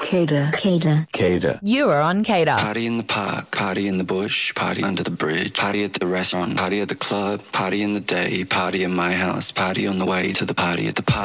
Cater. You are on Cater. Party in the park, party in the bush, party under the bridge, party at the restaurant, party at the club, party in the day, party in my house, party on the way to the party at the park.